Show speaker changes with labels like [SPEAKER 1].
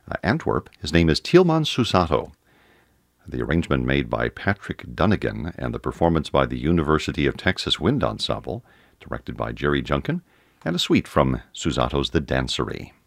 [SPEAKER 1] Antwerp. His name is Tieleman Susato. The arrangement made by Patrick Dunnigan and the performance by the University of Texas Wind Ensemble, directed by Jerry Junkin, and a suite from Susato's The Dancery.